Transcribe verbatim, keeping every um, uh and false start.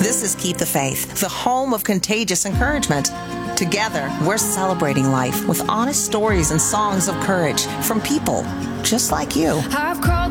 This is Keep the Faith, the home of contagious encouragement. Together, we're celebrating life with honest stories and songs of courage from people just like you. I've crawled